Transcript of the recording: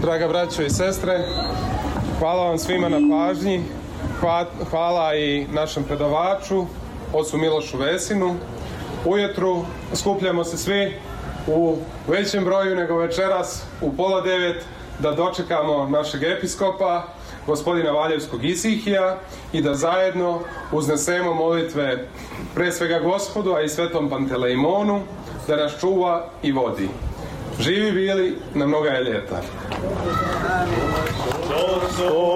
Draga braćo i sestre, hvala vam svima na pažnji, hvala i našem predavaču, ocu Milošu Vesinu. Ujutru skupljamo se svi u većem broju nego večeras u 8:30 da dočekamo našeg episkopa, gospodina Valjevskog Isihija, i da zajedno uznesemo molitve pre svega Gospodu, a i Svetom Pantelejmonu, da nas čuva i vodi. Živi bili na mnoga ljeta.